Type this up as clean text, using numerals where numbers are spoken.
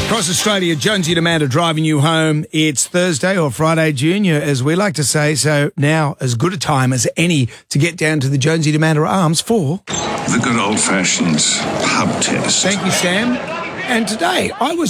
Across Australia, Jonesy and Amanda driving you home. It's Thursday or Friday, Junior, as we like to say. So now, as good a time as any to get down to the Jonesy and Amanda Arms for the good old-fashioned pub test. Thank you, Sam. And today, I was